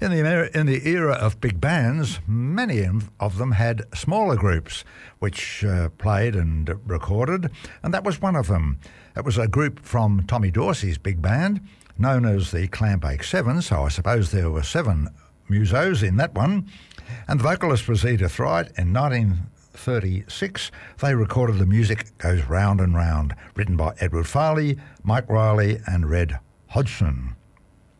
In the era of big bands, many of them had smaller groups which played and recorded, and that was one of them. It was a group from Tommy Dorsey's big band, known as the Clambake Seven, so I suppose there were 7 musos in that one. And the vocalist was Edith Wright. In 1936, they recorded The Music Goes Round and Round, written by Edward Farley, Mike Riley and Red Hodgson.